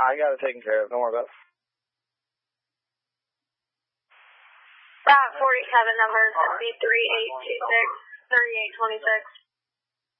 I got it taken care of. Don't worry about it. That 47 number is B3826 3826.